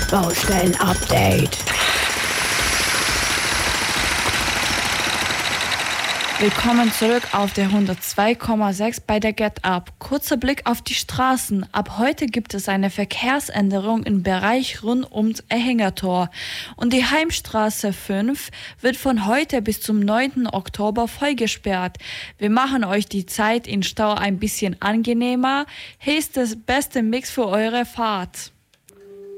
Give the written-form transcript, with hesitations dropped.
Baustellen-Update. Willkommen zurück auf der 102,6 bei der Get Up. Kurzer Blick auf die Straßen. Ab heute gibt es eine Verkehrsänderung im Bereich rund ums Ehängertor. Und die Heimstraße 5 wird von heute bis zum 9. Oktober vollgesperrt. Wir machen euch die Zeit in Stau ein bisschen angenehmer. Hier ist das beste Mix für eure Fahrt.